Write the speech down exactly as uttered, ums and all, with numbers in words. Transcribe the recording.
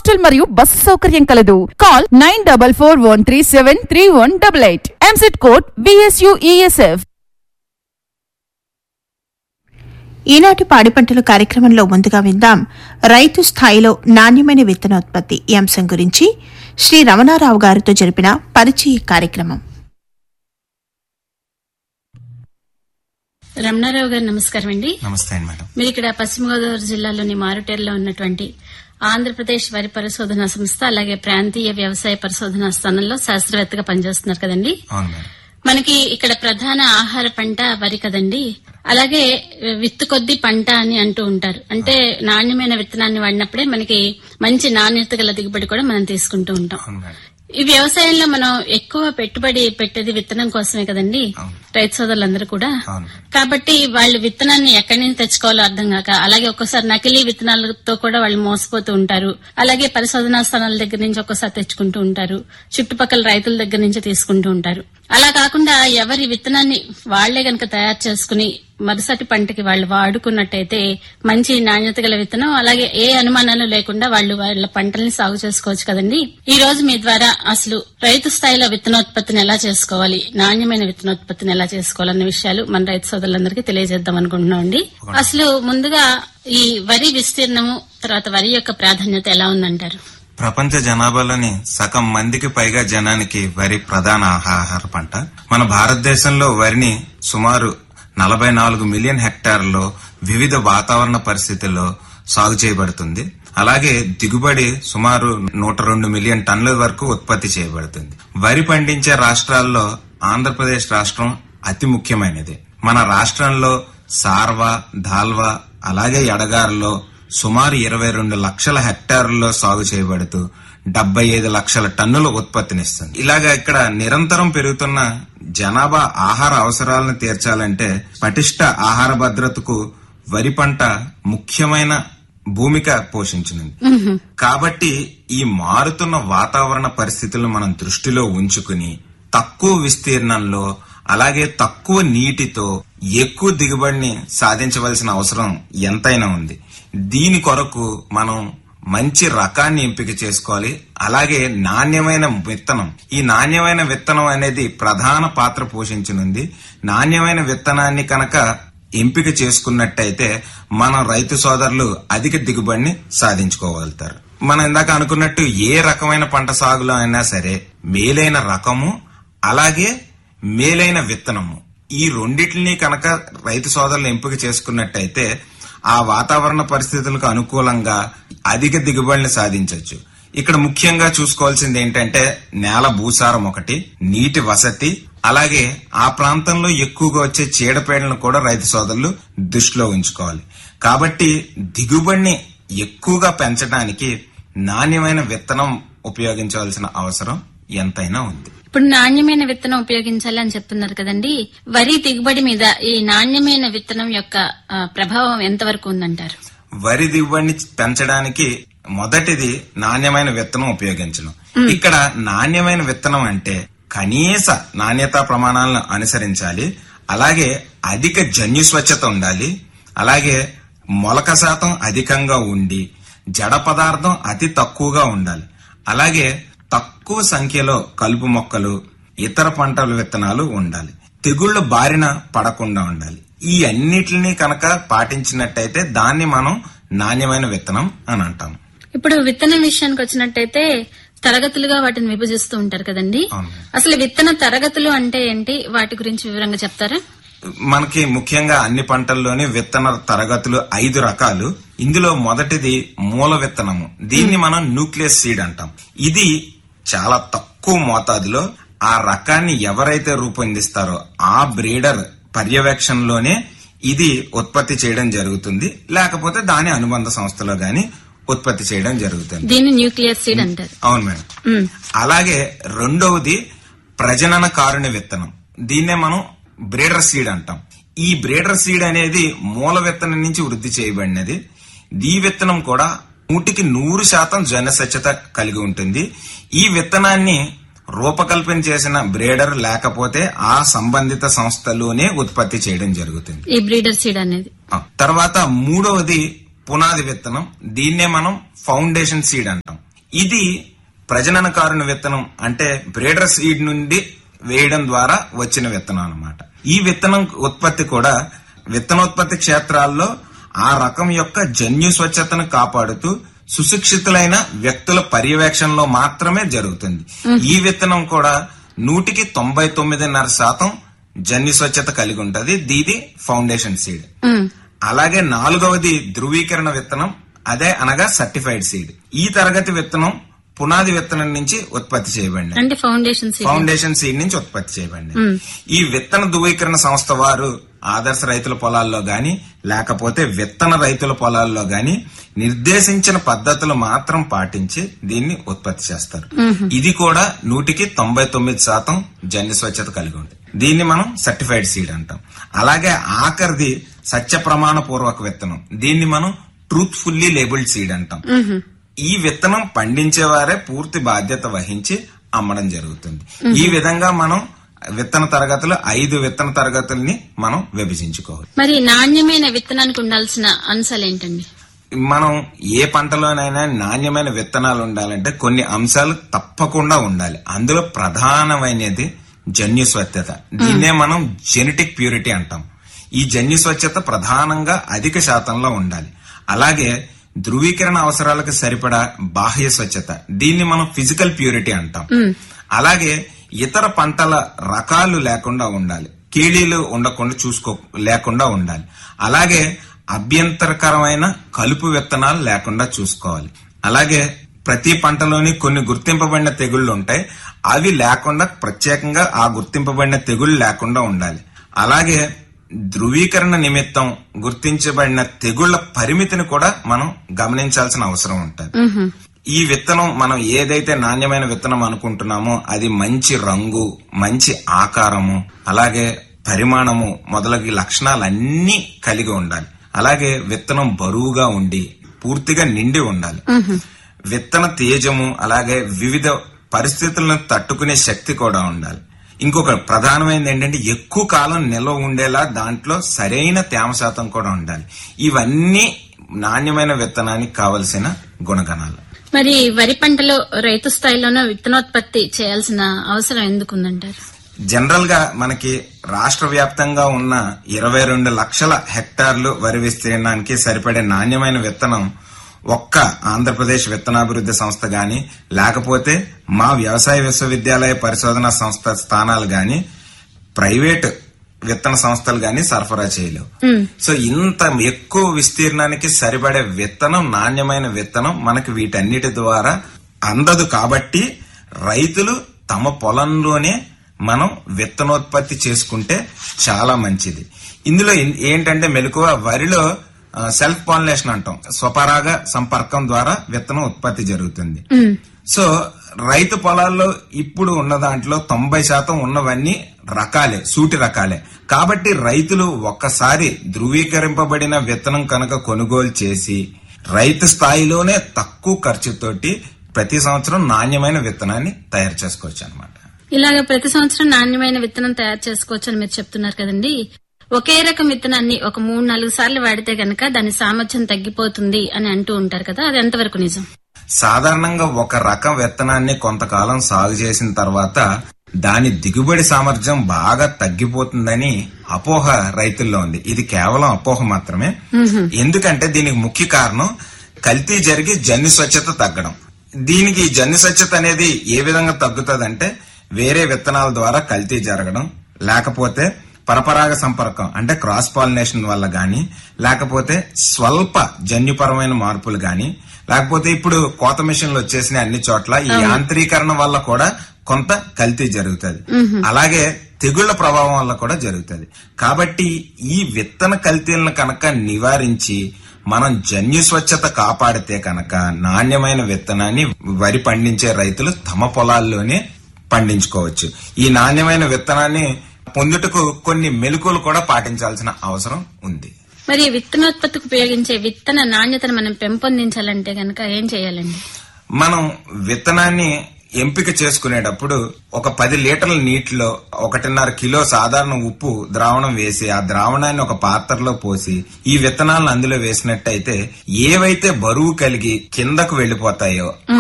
Hostel మరియు bus సౌకర్యం కలదు. Call nine double four one three seven three one double eight. EAMCET code BSUESF. ఈనాటి పాడి పంటలు కార్యక్రమంలో ముందుగా విందాం రైతు స్థాయిలో నాణ్యమైన విత్తనోత్పత్తి ఈ అంశం గురించి శ్రీ రమణారావు గారితో జరిపిన పరిచయ కార్యక్రమం. రమణారావు గారు నమస్కారం అండి. నమస్తే మేడం. మీరు ఇక్కడ పశ్చిమ గోదావరి జిల్లాలోని మారుటేరులో ఉన్నటువంటి ఆంధ్రప్రదేశ్ వరి పరిశోధనా సంస్థ అలాగే ప్రాంతీయ వ్యవసాయ పరిశోధనా స్థానంలో శాస్త్రవేత్తగా పనిచేస్తున్నారు కదండి. అవును మేడం. మనకి ఇక్కడ ప్రధాన ఆహార పంట వరి కదండి. అలాగే విత్తు కొద్ది పంట అని అంటూ ఉంటారు. అంటే నాణ్యమైన విత్తనాన్ని వాడినప్పుడే మనకి మంచి నాణ్యత గల దిగుబడి కూడా మనం తీసుకుంటూ ఉంటాం. ఈ వ్యవసాయంలో మనం ఎక్కువ పెట్టుబడి పెట్టేది విత్తనం కోసమే కదండి రైతు సోదరులందరూ కూడా. కాబట్టి వాళ్ళు విత్తనాన్ని ఎక్కడి నుంచి తెచ్చుకోవాలో అర్థం కాక, అలాగే ఒక్కోసారి నకిలీ విత్తనాలతో కూడా వాళ్ళు మోసపోతూ ఉంటారు. అలాగే పరిశోధనా స్థానాల దగ్గర నుంచి ఒక్కోసారి తెచ్చుకుంటూ ఉంటారు, చుట్టుపక్కల రైతుల దగ్గర నుంచి తీసుకుంటూ ఉంటారు. అలా కాకుండా ఎవరి విత్తనాన్ని వాళ్లే గనక తయారు చేసుకుని మరుసటి పంటకి వాళ్ళు వాడుకున్నట్టయితే మంచి నాణ్యత గల విత్తనం, అలాగే ఏ అనుమానాలు లేకుండా వాళ్ళు వాళ్ళ పంటల్ని సాగు చేసుకోవచ్చు కదండి. ఈ రోజు మీ ద్వారా అసలు రైతు స్థాయిలో విత్తనోత్పత్తిని ఎలా చేసుకోవాలి, నాణ్యమైన విత్తనోత్పత్తిని ఎలా చేసుకోవాలన్న విషయాలు మన రైతు సోదరులందరికీ తెలియజేద్దాం అనుకుంటున్నాం అండి. అసలు ముందుగా ఈ వరి విస్తీర్ణము తర్వాత వరి యొక్క ప్రాధాన్యత ఎలా ఉందంటారు? ప్రపంచ జనాభాలోని సగం మందికి పైగా జనానికి వరి ప్రధాన ఆహార పంట. మన భారతదేశంలో వరిని సుమారు నలభై నాలుగు మిలియన్ హెక్టార్లలో వివిధ వాతావరణ పరిస్థితుల్లో సాగు చేయబడుతుంది. అలాగే దిగుబడి సుమారు నూట రెండు మిలియన్ టన్నుల వరకు ఉత్పత్తి చేయబడుతుంది. వరి పండించే రాష్ట్రాల్లో ఆంధ్రప్రదేశ్ రాష్ట్రం అతి ముఖ్యమైనది. మన రాష్ట్రంలో సార్వా, ధాల్వా అలాగే ఎడగారులో సుమారు ఇరవై రెండు లక్షల హెక్టార్లలో సాగు చేయబడుతూ డెబ్బై ఐదు లక్షల టన్నుల ఉత్పత్తినిస్తుంది. ఇలాగా ఇక్కడ నిరంతరం పెరుగుతున్న జనాభా ఆహార అవసరాలను తీర్చాలంటే పటిష్ట ఆహార భద్రతకు వరి పంట ముఖ్యమైన భూమిక పోషించనుంది. కాబట్టి ఈ మారుతున్న వాతావరణ పరిస్థితులను మనం దృష్టిలో ఉంచుకుని తక్కువ విస్తీర్ణంలో అలాగే తక్కువ నీటితో ఎక్కువ దిగుబడిని సాధించవలసిన అవసరం ఎంతైనా ఉంది. దీని కొరకు మనం మంచి రకాన్ని ఎంపిక చేసుకోవాలి. అలాగే నాణ్యమైన విత్తనం, ఈ నాణ్యమైన విత్తనం అనేది ప్రధాన పాత్ర పోషించనుంది. నాణ్యమైన విత్తనాన్ని కనుక ఎంపిక చేసుకున్నట్టయితే మన రైతు సోదరులు అధిక దిగుబడిని సాధించుకోగలుగుతారు. మనం ఇందాక అనుకున్నట్టు ఏ రకమైన పంట సాగులో అయినా సరే మేలైన రకము అలాగే మేలైన విత్తనము, ఈ రెండిటిని కనుక రైతు సోదరులు ఎంపిక చేసుకున్నట్టయితే ఆ వాతావరణ పరిస్థితులకు అనుకూలంగా అధిక దిగుబడిని సాధించవచ్చు. ఇక్కడ ముఖ్యంగా చూసుకోవాల్సింది ఏంటంటే నేల భూసారం ఒకటి, నీటి వసతి, అలాగే ఆ ప్రాంతంలో ఎక్కువగా వచ్చే చీడపీడలను కూడా రైతు సోదరులు దృష్టిలో ఉంచుకోవాలి. కాబట్టి దిగుబడిని ఎక్కువగా పెంచడానికి నాణ్యమైన విత్తనం ఉపయోగించవలసిన అవసరం ఎంతైనా ఉంది. ఇప్పుడు నాణ్యమైన విత్తనం ఉపయోగించాలి అని చెప్తున్నారు కదండి. వరి దిగుబడి మీద ఈ నాణ్యమైన విత్తనం యొక్క ప్రభావం ఎంతవరకు ఉందంటారు? వరి దిగుబడిని పెంచడానికి మొదటిది నాణ్యమైన విత్తనం ఉపయోగించడం. ఇక్కడ నాణ్యమైన విత్తనం అంటే కనీస నాణ్యతా ప్రమాణాలను అనుసరించాలి. అలాగే అధిక జన్యు స్వచ్ఛత ఉండాలి. అలాగే మొలక శాతం అధికంగా ఉండి జడ పదార్థం అతి తక్కువగా ఉండాలి. అలాగే తక్కువ సంఖ్యలో కలుపు మొక్కలు, ఇతర పంటల విత్తనాలు ఉండాలి. తెగుళ్ల బారిన పడకుండా ఉండాలి. ఈ అన్నిటిని కనుక పాటించినట్టయితే దాన్ని మనం నాణ్యమైన విత్తనం అని అంటాం. ఇప్పుడు విత్తనం విషయానికి వచ్చినట్టయితే తరగతులుగా వాటిని విభజిస్తూ ఉంటారు కదండి. అసలు విత్తన తరగతులు అంటే ఏంటి, వాటి గురించి వివరంగా చెప్తారా? మనకి ముఖ్యంగా అన్ని పంటల్లోని విత్తన తరగతులు ఐదు రకాలు. ఇందులో మొదటిది మూల విత్తనము. దీన్ని మనం న్యూక్లియస్ సీడ్ అంటాం. ఇది చాలా తక్కువ మోతాదులో ఆ రకాన్ని ఎవరైతే రూపొందిస్తారో ఆ బ్రీడర్ పర్యవేక్షణలోనే ఇది ఉత్పత్తి చేయడం జరుగుతుంది. లేకపోతే దాని అనుబంధ సంస్థలో గాని ఉత్పత్తి చేయడం జరుగుతుంది. దీన్ని న్యూక్లియస్ సీడ్ అంటారు. అవును మేడం. అలాగే రెండవది ప్రజనన కారుణ్య విత్తనం. దీన్నే మనం బ్రీడర్ సీడ్ అంటాం. ఈ బ్రీడర్ సీడ్ అనేది మూల విత్తనం నుంచి వృద్ధి చేయబడినది. ఈ విత్తనం కూడా నూటికి నూరు శాతం జన స్వచ్ఛత కలిగి ఉంటుంది. ఈ విత్తనాన్ని రూపకల్పన చేసిన బ్రీడర్ లేకపోతే ఆ సంబంధిత సంస్థలోనే ఉత్పత్తి చేయడం జరుగుతుంది, ఈ బ్రీడర్ సీడ్ అనేది. తర్వాత మూడవది పునాది విత్తనం. దీన్నే మనం ఫౌండేషన్ సీడ్ అంటాం. ఇది ప్రజననకారుని విత్తనం అంటే బ్రీడర్ సీడ్ నుండి వేయడం ద్వారా వచ్చిన విత్తనం అన్నమాట. ఈ విత్తనం ఉత్పత్తి కూడా విత్తనోత్పత్తి క్షేత్రాల్లో ఆ రకం యొక్క జన్యు స్వచ్ఛతను కాపాడుతూ సుశిక్షితులైన వ్యక్తుల పర్యవేక్షణలో మాత్రమే జరుగుతుంది. ఈ విత్తనం కూడా నూటికి తొంభై తొమ్మిదిన్నర శాతం జన్యు స్వచ్ఛత కలిగి ఉంటది. దీది ఫౌండేషన్ సీడ్. అలాగే నాలుగవది ధృవీకరణ విత్తనం, అదే అనగా సర్టిఫైడ్ సీడ్. ఈ తరగతి విత్తనం పునాది విత్తనం నుంచి ఉత్పత్తి చేయబడింది, అంటే ఫౌండేషన్ సీడ్ ఫౌండేషన్ సీడ్ నుంచి ఉత్పత్తి చేయబడింది. ఈ విత్తన ధృవీకరణ సంస్థ వారు ఆదర్శ రైతుల పొలాల్లో గాని లేకపోతే విత్తన రైతుల పొలాల్లో గాని నిర్దేశించిన పద్ధతులు మాత్రం పాటించి దీన్ని ఉత్పత్తి చేస్తారు. ఇది కూడా నూటికి తొంభై తొమ్మిది శాతం జన్యు స్వచ్ఛత కలిగి ఉంది. దీన్ని మనం సర్టిఫైడ్ సీడ్ అంటాం. అలాగే ఆఖరిది సత్య ప్రమాణ పూర్వక విత్తనం. దీన్ని మనం ట్రూత్ఫుల్లీ లేబుల్డ్ సీడ్ అంటాం. ఈ విత్తనం పండించేవారే పూర్తి బాధ్యత వహించి అమ్మడం జరుగుతుంది. ఈ విధంగా మనం విత్తన తరగతులు ఐదు విత్తన తరగతుల్ని మనం విభజించుకోవాలి. మరి నాణ్యమైన విత్తనానికి ఉండాల్సిన అంశాలు ఏంటండి? మనం ఏ పంటలోనైనా నాణ్యమైన విత్తనాలు ఉండాలంటే కొన్ని అంశాలు తప్పకుండా ఉండాలి. అందులో ప్రధానమైనది జన్యు స్వచ్ఛత. దీన్నే మనం జెనెటిక్ ప్యూరిటీ అంటాం. ఈ జన్యు స్వచ్ఛత ప్రధానంగా అధిక శాతంలో ఉండాలి. అలాగే ధృవీకరణ అవసరాలకు సరిపడా బాహ్య స్వచ్ఛత, దీన్ని మనం ఫిజికల్ ప్యూరిటీ అంటాం. అలాగే ఇతర పంటల రకాలు లేకుండా ఉండాలి, కీళీలు ఉండకుండా చూసుకో లేకుండా ఉండాలి. అలాగే అభ్యంతరకరమైన కలుపు విత్తనాలు లేకుండా చూసుకోవాలి. అలాగే ప్రతి పంటలోని కొన్ని గుర్తింపబడిన తెగుళ్లు ఉంటాయి, అవి లేకుండా ప్రత్యేకంగా ఆ గుర్తింపబడిన తెగుళ్లు లేకుండా ఉండాలి. అలాగే ధృవీకరణ నిమిత్తం గుర్తించబడిన తెగుళ్ల పరిమితిని కూడా మనం గమనించాల్సిన అవసరం ఉంటుంది. ఈ విత్తనం మనం ఏదైతే నాణ్యమైన విత్తనం అనుకుంటున్నామో అది మంచి రంగు, మంచి ఆకారము, అలాగే పరిమాణము మొదలగు లక్షణాలన్నీ కలిగి ఉండాలి. అలాగే విత్తనం బరువుగా ఉండి పూర్తిగా నిండి ఉండాలి. విత్తన తేజము అలాగే వివిధ పరిస్థితులను తట్టుకునే శక్తి కూడా ఉండాలి. ఇంకొక ప్రధానమైనది ఏంటంటే ఎక్కువ కాలం నిల్వ ఉండేలా దాంట్లో సరైన తేమ శాతం కూడా ఉండాలి. ఇవన్నీ నాణ్యమైన విత్తనానికి కావలసిన గుణగణాలు. మరి వరి పంటలో రైతు స్థాయిలోనే విత్తనోత్పత్తి చేయాల్సిన అవసరం ఎందుకుందంటారు? జనరల్ గా మనకి రాష్ట్ర వ్యాప్తంగా ఉన్న ఇరవై రెండు లక్షల హెక్టార్లు వరి విస్తీర్ణానికి సరిపడే నాణ్యమైన విత్తనం ఒక్క ఆంధ్రప్రదేశ్ విత్తనాభివృద్ధి సంస్థ గాని లేకపోతే మా వ్యవసాయ విశ్వవిద్యాలయ పరిశోధన సంస్థ స్థానాలు గాని ప్రైవేట్ విత్తన సంస్థలు గాని సరఫరా చేయలేవు. సో ఇంత ఎక్కువ విస్తీర్ణానికి సరిపడే విత్తనం, నాణ్యమైన విత్తనం మనకి వీటన్నిటి ద్వారా అందదు. కాబట్టి రైతులు తమ పొలంలోనే మనం విత్తనోత్పత్తి చేసుకుంటే చాలా మంచిది. ఇందులో ఏంటంటే మెలకువ, వరిలో సెల్ఫ్ పాలినేషన్ అంటాం, స్వపరాగ సంపర్కం ద్వారా విత్తనం ఉత్పత్తి జరుగుతుంది. సో రైతు పొలాల్లో ఇప్పుడు ఉన్న దాంట్లో తొంభై శాతం ఉన్నవన్నీ రకాలే, సూటి రకాలే. కాబట్టి రైతులు ఒక్కసారి ధృవీకరింపబడిన విత్తనం కనుక కొనుగోలు చేసి రైతు స్థాయిలోనే తక్కువ ఖర్చుతోటి ప్రతి సంవత్సరం నాణ్యమైన విత్తనాన్ని తయారు చేసుకోవచ్చు అనమాట. ఇలాగ ప్రతి సంవత్సరం నాణ్యమైన విత్తనం తయారు చేసుకోవచ్చు అని మీరు చెప్తున్నారు కదండి. ఒకే రకం విత్తనాన్ని ఒక మూడు నాలుగు సార్లు వాడితే గనక దాని సామర్థ్యం తగ్గిపోతుంది అని అంటూ ఉంటారు కదా, అది ఎంతవరకు నిజం? సాధారణంగా ఒక రకం విత్తనాన్ని కొంతకాలం సాగు చేసిన తర్వాత దాని దిగుబడి సామర్థ్యం బాగా తగ్గిపోతుందని అపోహ రైతుల్లో ఉంది. ఇది కేవలం అపోహ మాత్రమే. ఎందుకంటే దీనికి ముఖ్య కారణం కల్తీ జరిగి జన్యు స్వచ్ఛత తగ్గడం. దీనికి జన్యు స్వచ్ఛత అనేది ఏ విధంగా తగ్గుతుందంటే వేరే విత్తనాల ద్వారా కల్తీ జరగడం, లేకపోతే పరపరాగ సంపర్కం అంటే క్రాస్ పాలినేషన్ వల్ల గాని, లేకపోతే స్వల్ప జన్యుపరమైన మార్పులు గాని, లేకపోతే ఇప్పుడు కోత మిషన్లు వచ్చేసిన అన్ని చోట్ల ఈ యాంత్రీకరణ వల్ల కూడా కొంత కల్తీ జరుగుతుంది. అలాగే తెగుళ్ల ప్రభావం వల్ల కూడా జరుగుతుంది. కాబట్టి ఈ విత్తన కల్తీలను కనుక నివారించి మనం జన్యు స్వచ్ఛత కాపాడితే కనుక నాణ్యమైన విత్తనాన్ని వరి పండించే రైతులు తమ పొలాల్లోనే పండించుకోవచ్చు. ఈ నాణ్యమైన విత్తనాన్ని పొందుటకు కొన్ని మెలకువలు కూడా పాటించాల్సిన అవసరం ఉంది. మరి విత్తనోత్పత్తికి ఉపయోగించే విత్తన నాణ్యతను మనం పెంపొందించాలంటే గనక ఏం చేయాలండి? మనం విత్తనాన్ని ఎంపిక చేసుకునేటప్పుడు ఒక పది లీటర్ల నీటిలో ఒకటిన్నర కిలో సాధారణ ఉప్పు ద్రావణం వేసి ఆ ద్రావణాన్ని ఒక పాత్రలో పోసి ఈ విత్తనాలను అందులో వేసినట్టయితే ఏవైతే బరువు కలిగి కిందకు వెళ్లిపోతాయో